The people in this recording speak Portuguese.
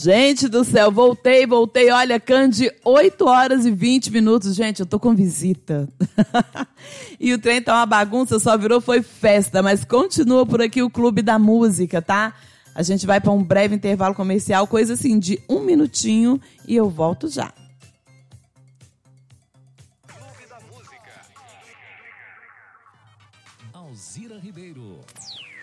Gente do céu, voltei. Olha, Cande, 8h20. Gente, eu tô com visita. E o trem tá uma bagunça, só virou foi festa. Mas continua por aqui o Clube da Música, tá? A gente vai para um breve intervalo comercial, coisa assim de 1 minutinho, e eu volto já. Clube da Música. Alzira Ribeiro.